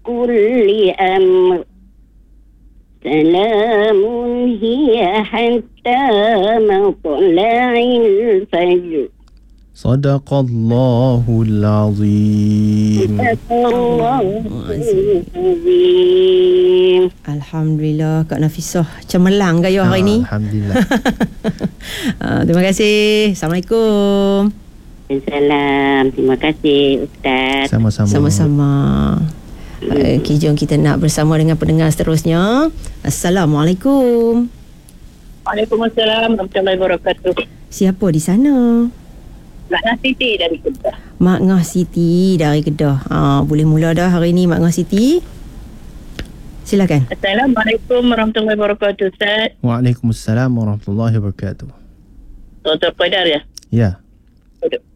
كل أمر سلام هي حتى مطلع الفجر. صدق الله العظيم. صدق الله العظيم. Alhamdulillah Kak Nafisah cemerlang gaya hari ni. Alhamdulillah. Terima kasih. Assalamualaikum. Salam. Terima kasih Ustaz. Sama-sama. Sama-sama. Okey, jom kita nak bersama dengan pendengar seterusnya. Assalamualaikum. Waalaikumsalam warahmatullahi wabarakatuh. Siapa di sana? Mak Siti dari Kedah. Mak Ngah Siti dari Kedah. Boleh mula dah hari ni Mak Ngah Siti. Silakan. Assalamualaikum warahmatullahi wabarakatuh Ustaz. Waalaikumsalam warahmatullahi wabarakatuh. Tuan-tuan Qaidar ya? Ya.